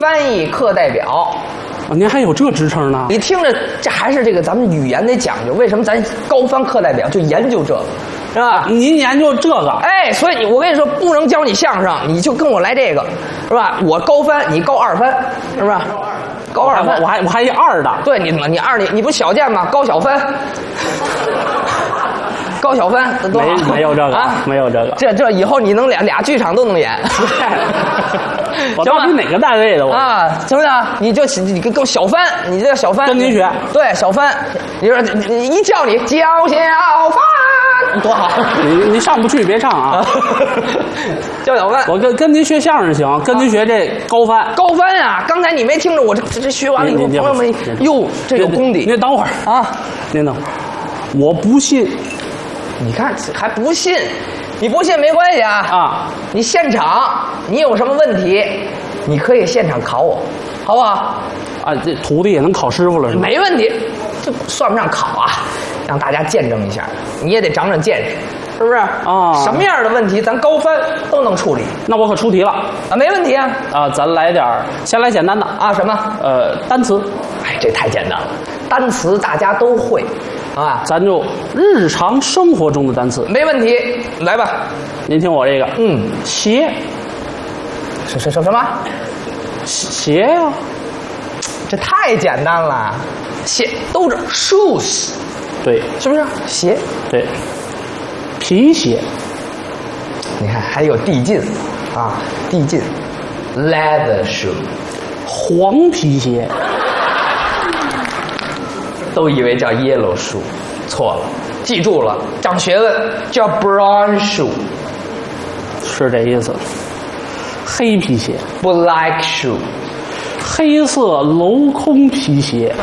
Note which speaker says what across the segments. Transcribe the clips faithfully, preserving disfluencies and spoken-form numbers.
Speaker 1: 翻译课代表。
Speaker 2: 哦，您还有这职称呢？
Speaker 1: 你听着，这还是这个咱们语言得讲究。为什么咱高翻课代表就研究这个，是吧？
Speaker 2: 您研究这个？
Speaker 1: 哎，所以你我跟你说，不能教你相声，你就跟我来这个，是吧？我高翻，你高二翻，是吧？高二翻，
Speaker 2: 我还我还一二的。
Speaker 1: 对你你二你你不小见吗？高小翻。高小帆多好，
Speaker 2: 没没有这个
Speaker 1: 啊，
Speaker 2: 没有这个。
Speaker 1: 这这以后你能俩俩剧场都能演。
Speaker 2: 我到底哪个单位的我
Speaker 1: 啊？行不行？你就你跟跟小帆，你这小帆
Speaker 2: 跟您学。
Speaker 1: 对，小帆，你说你一叫你叫小帆多好。
Speaker 2: 你你上不去别唱啊。
Speaker 1: 叫小帆，
Speaker 2: 我跟跟您学相声行，跟您学这高翻。
Speaker 1: 高翻呀！刚才你没听着我这这这学完了以后，朋友们哟，这有功底。
Speaker 2: 您等会儿
Speaker 1: 啊，
Speaker 2: 您等会儿，我不信。
Speaker 1: 你看还不信？你不信没关系啊啊！你现场你有什么问题，你可以现场考我，好不好？
Speaker 2: 啊，这徒弟也能考师傅了是吗？
Speaker 1: 没问题，这算不上考啊，让大家见证一下，你也得长长见识，是不是？啊，什么样的问题咱高翻都能处理。
Speaker 2: 那我可出题了
Speaker 1: 啊，没问题啊！
Speaker 2: 啊，咱来点儿，先来简单的
Speaker 1: 啊，什么？
Speaker 2: 呃，单词。
Speaker 1: 哎，这太简单了，单词大家都会。啊，
Speaker 2: 咱就日常生活中的单词，
Speaker 1: 没问题，来吧。
Speaker 2: 您听我这个，
Speaker 1: 嗯，
Speaker 2: 鞋，
Speaker 1: 什什什什么？
Speaker 2: 鞋呀、啊，
Speaker 1: 这太简单了，鞋都是 shoes，
Speaker 2: 对，
Speaker 1: 是不是？鞋，
Speaker 2: 对，皮鞋，
Speaker 1: 你看还有递进啊，递进 ，leather shoe，
Speaker 2: 黄皮鞋。
Speaker 1: 都以为叫 yellow shoe， 错了，记住了，长学问，叫 brown shoe，
Speaker 2: 是这意思。黑皮鞋
Speaker 1: ，black shoe，
Speaker 2: 黑色镂空皮鞋。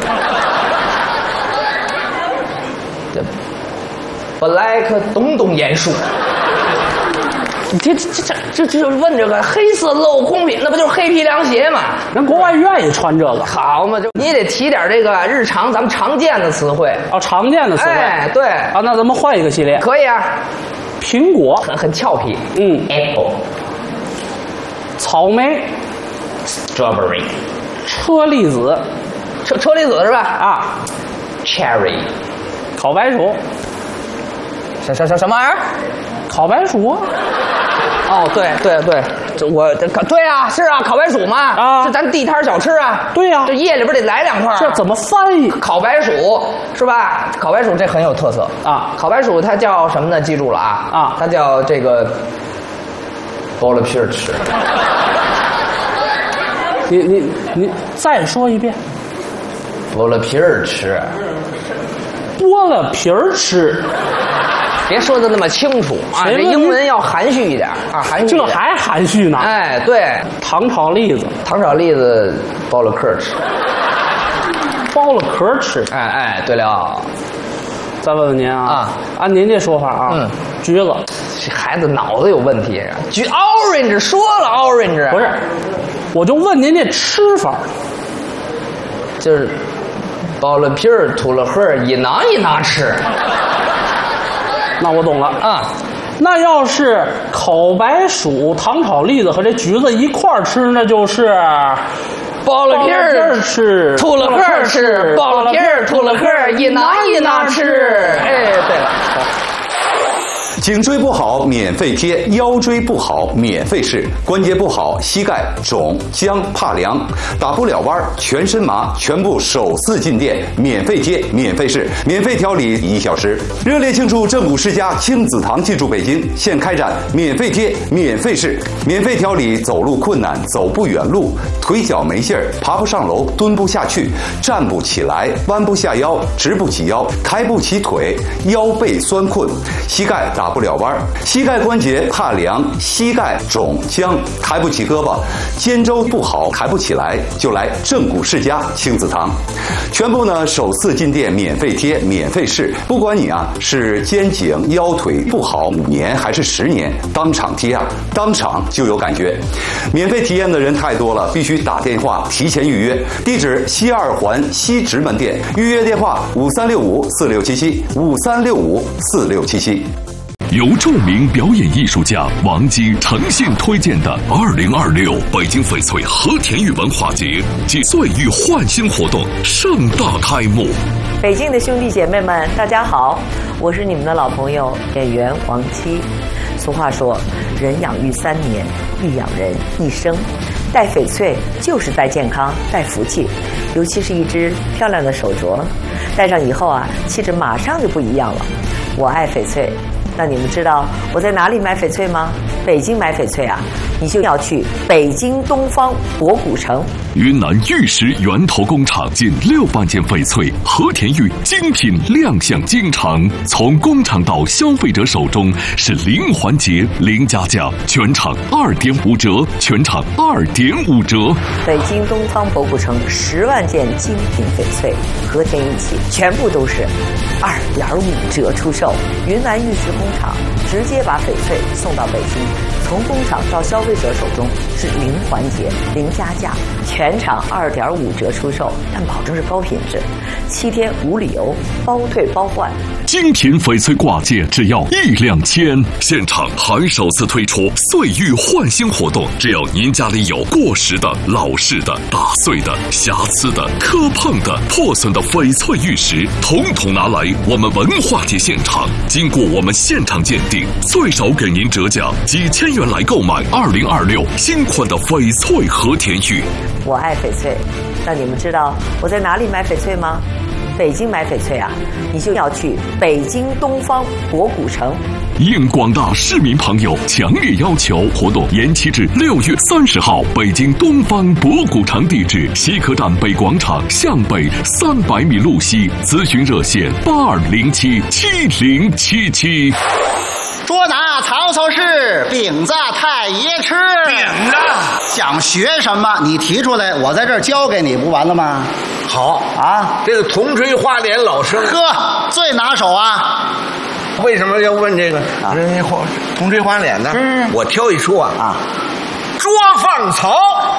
Speaker 1: black 东东严肃。你这这这这这问这个黑色镂空皮，那不就是黑皮凉鞋吗？
Speaker 2: 人国外愿意穿这个，
Speaker 1: 好嘛，就你也得提点这个日常咱们常见的词汇
Speaker 2: 哦，常见的词汇。
Speaker 1: 哎，对
Speaker 2: 啊，那咱们换一个系列，
Speaker 1: 可以啊。
Speaker 2: 苹果
Speaker 1: 很很俏皮，
Speaker 2: 嗯
Speaker 1: ，apple，
Speaker 2: 草莓
Speaker 1: ，strawberry，
Speaker 2: 车厘子，
Speaker 1: 车车厘子是吧？
Speaker 2: 啊
Speaker 1: ，cherry，
Speaker 2: 烤白薯，
Speaker 1: 什什什什么玩意儿？
Speaker 2: 烤白薯啊。
Speaker 1: 哦，对对对，这我这对啊，是啊，烤白薯嘛，啊，这咱地摊小吃啊，
Speaker 2: 对呀、啊，
Speaker 1: 这夜里边得来两块、啊。
Speaker 2: 这怎么翻译？
Speaker 1: 烤白薯是吧？烤白薯这很有特色
Speaker 2: 啊。
Speaker 1: 烤白薯它叫什么呢？记住了啊啊，它叫这个剥了皮儿吃。
Speaker 2: 你你你再说一遍。
Speaker 1: 剥了皮儿吃。
Speaker 2: 剥了皮儿吃。
Speaker 1: 别说的那么清楚啊！这英文要含蓄一点啊，含蓄。
Speaker 2: 这还含蓄呢？
Speaker 1: 哎，对，
Speaker 2: 糖炒栗子，
Speaker 1: 糖炒栗子剥了壳吃，
Speaker 2: 剥了壳吃。
Speaker 1: 哎哎，对了，
Speaker 2: 再问问您啊，啊按您这说法啊，嗯，橘子，
Speaker 1: 这孩子脑子有问题。橘 orange 说了 orange
Speaker 2: 不是，我就问您这吃法，
Speaker 1: 就是剥了皮儿吐了核，一囊一囊吃。
Speaker 2: 那我懂了啊，那要是烤白薯、糖炒栗子和这橘子一块儿吃，那就是
Speaker 1: 剥了皮儿
Speaker 2: 吃，
Speaker 1: 吐了核吃，剥了皮儿吐了核，一囊一囊吃。哎，对了。
Speaker 3: 颈椎不好免费贴，腰椎不好免费试，关节不好膝盖肿僵怕凉打不了弯全身麻全部首次进店免费贴免费试免费调理一小时，热烈庆祝正骨世家亲子堂进驻北京，现开展免费贴免费试免费调理走路困难走不远路腿脚没劲儿爬不上楼蹲不下去站不起来弯不下腰直不起腰抬不起腿腰背酸困膝盖打不了弯膝盖关节怕凉膝盖肿僵抬不起胳膊肩周不好抬不起来就来正骨世家亲子堂，全部呢首次进店免费贴免费试，不管你啊是肩颈腰腿不好五年还是十年，当场贴啊当场就有感觉。免费体验的人太多了，必须打电话提前预约，地址西二环西直门店，预约电话五三六五四六七七五三六五四六七七。
Speaker 4: 由著名表演艺术家王姬诚信推荐的二零二六北京翡翠和田玉文化节暨岁玉焕新活动盛大开幕。
Speaker 5: 北京的兄弟姐妹们，大家好，我是你们的老朋友演员王姬。俗话说，人养育三年，必养人一生。戴翡翠就是戴健康、戴福气，尤其是一只漂亮的手镯，戴上以后啊，气质马上就不一样了。我爱翡翠，那你们知道我在哪里买翡翠吗？北京买翡翠啊，你就要去北京东方博古城。
Speaker 4: 云南玉石源头工厂近六万件翡翠和田玉精品亮相京城，从工厂到消费者手中是零环节、零加价，全场二点五折，全场二点五折。
Speaker 5: 北京东方博古城十万件精品翡翠和田玉器，全部都是二点五折出售。云南玉石工厂直接把翡翠送到北京，从工厂到消费者手中是零环节、零加价，全场二点五折出售，但保证是高品质，七天无理由，包退包换。
Speaker 4: 精品翡翠挂件只要一两千，现场还首次推出岁玉焕新活动，只要您家里有过时的、老式的、打碎的、瑕疵的、磕碰的、破损的翡翠玉石，统统拿来我们文化节现场，经过我们现场鉴定，最少给您折价几千元来购买二零二六新款的翡翠和田玉。
Speaker 5: 我爱翡翠，那你们知道我在哪里买翡翠吗？北京买翡翠啊，你就要去北京东方博古城。
Speaker 4: 应广大市民朋友强烈要求，活动延期至六月三十号。北京东方博古城地址：西客站北广场向北三百米路西。咨询热线：八二零七七零七七。
Speaker 6: 捉拿曹操是，饼子太爷吃。
Speaker 1: 饼子
Speaker 6: 想学什么，你提出来，我在这儿教给你，不完了吗？
Speaker 1: 好
Speaker 6: 啊，
Speaker 1: 这个铜锤花脸老生，
Speaker 6: 呵，最拿手啊！
Speaker 1: 为什么要问这个？啊，这花铜锤花脸呢？
Speaker 6: 嗯，
Speaker 1: 我挑一出啊
Speaker 6: 啊，
Speaker 1: 捉放曹。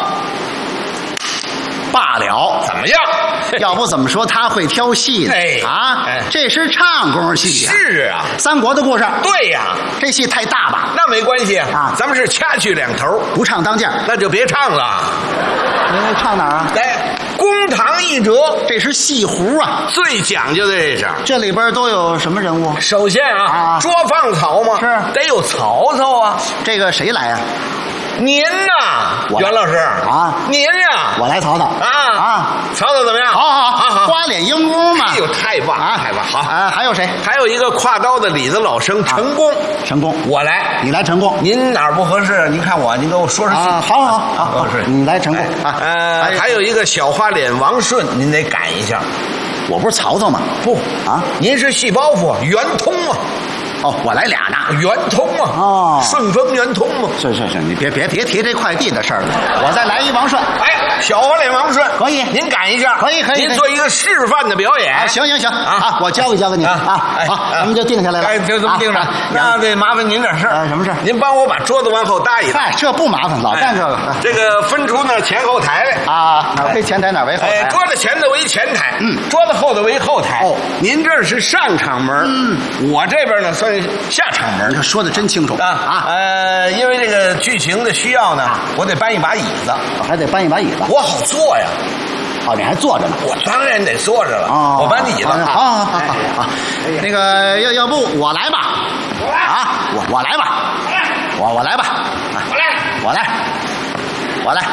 Speaker 6: 罢了，
Speaker 1: 怎么样？
Speaker 6: 要不怎么说他会挑戏呢？
Speaker 1: 哎
Speaker 6: 啊，
Speaker 1: 哎
Speaker 6: 这是唱功戏呀。
Speaker 1: 是啊，
Speaker 6: 三国的故事。
Speaker 1: 对呀，
Speaker 6: 这戏太大吧？
Speaker 1: 那没关系
Speaker 6: 啊，
Speaker 1: 咱们是掐去两头，
Speaker 6: 不唱当间，
Speaker 1: 那就别唱了。
Speaker 6: 您唱哪儿啊？
Speaker 1: 来，公堂一折，
Speaker 6: 这是戏胡啊，
Speaker 1: 最讲究的这是。
Speaker 6: 这里边都有什么人物？
Speaker 1: 首先啊，
Speaker 6: 啊
Speaker 1: 捉放曹嘛，
Speaker 6: 是
Speaker 1: 得有曹操啊。
Speaker 6: 这个谁来啊？
Speaker 1: 您呐，
Speaker 6: 我
Speaker 1: 袁老师
Speaker 6: 啊，
Speaker 1: 您呀，
Speaker 6: 我来曹操
Speaker 1: 啊
Speaker 6: 啊，
Speaker 1: 曹操怎么样？
Speaker 6: 好好
Speaker 1: 好好，
Speaker 6: 花脸鹰公嘛。
Speaker 1: 哎呦，太棒
Speaker 6: 啊，
Speaker 1: 太棒！好
Speaker 6: 啊，还有谁？
Speaker 1: 还有一个挎刀的李子老生陈宫，
Speaker 6: 陈宫，
Speaker 1: 我来，
Speaker 6: 你来陈宫。
Speaker 1: 您哪儿不合适？您看我，您给我说说戏。
Speaker 6: 啊，好好好好，
Speaker 1: 是
Speaker 6: 你来陈宫啊。
Speaker 1: 呃，还有一个小花脸王顺，您得赶一下。
Speaker 6: 我不是曹操吗？
Speaker 1: 不
Speaker 6: 啊，
Speaker 1: 您是戏包袱圆通啊。
Speaker 6: 哦，我来俩呢。
Speaker 1: 圆通啊！
Speaker 6: 哦，
Speaker 1: 顺风圆通嘛。
Speaker 6: 是是是，你别别别提这快递的事儿了。我再来一王顺。
Speaker 1: 哎，小花脸王顺
Speaker 6: 可以，
Speaker 1: 您赶一下。
Speaker 6: 可以可以，
Speaker 1: 您做一个示范的表演。
Speaker 6: 啊，行行行
Speaker 1: 啊
Speaker 6: 啊，我教给教给你啊。好，咱们就定下来了。
Speaker 1: 哎，就这么定着。那得麻烦您点事儿。
Speaker 6: 什么事？
Speaker 1: 您帮我把桌子往后搭一搭。
Speaker 6: 嗨，这不麻烦，老干这个。
Speaker 1: 这个分出呢前后台来。
Speaker 6: 啊，哪为前台，哪为后台？
Speaker 1: 哎，桌子前头为前台，
Speaker 6: 嗯，
Speaker 1: 桌子后头为后台。
Speaker 6: 哦，
Speaker 1: 您这是上场门，
Speaker 6: 嗯，
Speaker 1: 我这边呢算下场门。
Speaker 6: 这说的真清楚
Speaker 1: 啊啊！呃，因为这个剧情的需要呢，我得搬一把椅子，
Speaker 6: 还得搬一把椅子，
Speaker 1: 我好坐呀。
Speaker 6: 哦，你还坐着呢？
Speaker 1: 我当然得坐着了。
Speaker 6: 哦，
Speaker 1: 我搬椅子。
Speaker 6: 好好好好好。那个要要不我来吧？啊，我我来吧。我我来吧。
Speaker 1: 我来，
Speaker 6: 我来，我来。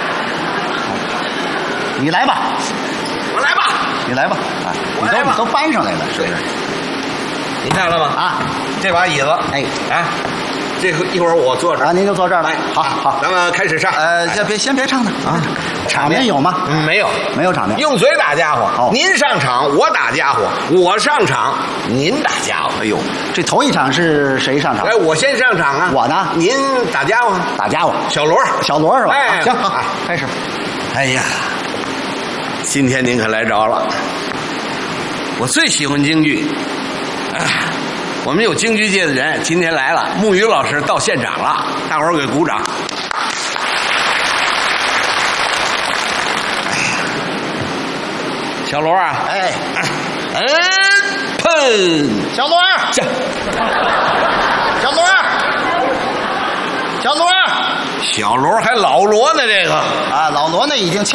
Speaker 6: 你来吧。
Speaker 1: 我来吧。
Speaker 6: 你来吧。啊，你都你都搬上来了，是不是？
Speaker 1: 你看了吗？
Speaker 6: 啊，
Speaker 1: 这把椅子，
Speaker 6: 哎
Speaker 1: 啊，这一会儿我坐这儿，
Speaker 6: 啊，您就坐这儿来。好好，
Speaker 1: 咱们开始上。
Speaker 6: 呃，先别先别唱了啊，场面有吗？
Speaker 1: 嗯，没有，
Speaker 6: 没有场面。
Speaker 1: 用嘴打家伙。
Speaker 6: 哦，
Speaker 1: 您上场，我打家伙；我上场，您打家伙。
Speaker 6: 哎呦，这头一场是谁上场？
Speaker 1: 来，我先上场啊。
Speaker 6: 我呢？
Speaker 1: 您打家伙。
Speaker 6: 打家伙。
Speaker 1: 小罗，
Speaker 6: 小罗是吧？
Speaker 1: 哎，
Speaker 6: 行，好，开始。
Speaker 1: 哎呀，今天您可来着了。我最喜欢京剧。啊，我们有京剧界的人今天来了，木鱼老师到现场了，大伙儿给鼓掌。哎呀，小罗啊，
Speaker 6: 哎，
Speaker 1: 嗯，喷
Speaker 6: 小罗儿，
Speaker 1: 这
Speaker 6: 小罗儿，小罗儿，
Speaker 1: 小罗还老罗呢，这个
Speaker 6: 啊，老罗呢已经签。